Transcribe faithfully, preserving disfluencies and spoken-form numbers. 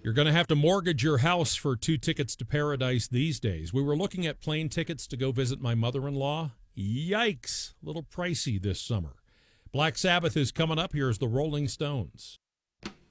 You're going to have to mortgage your house for two tickets to paradise these days. We were looking at plane tickets to go visit my mother-in-law. Yikes, a little pricey this summer. Black Sabbath is coming up. Here's the Rolling Stones.